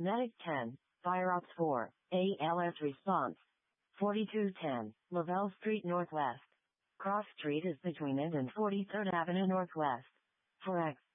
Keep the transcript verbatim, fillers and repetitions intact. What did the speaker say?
Medic ten, Fire Ops four, A L S response. forty-two ten, Lavelle Street Northwest. Cross Street is between it and forty-third Avenue Northwest. four X.